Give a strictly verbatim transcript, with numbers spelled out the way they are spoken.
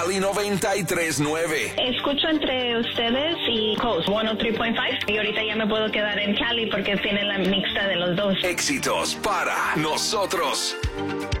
Cali noventa y tres punto nueve. Escucho entre ustedes y Coast ciento tres punto cinco y ahorita ya me puedo quedar en Cali porque tiene la mixta de los dos. Éxitos para nosotros.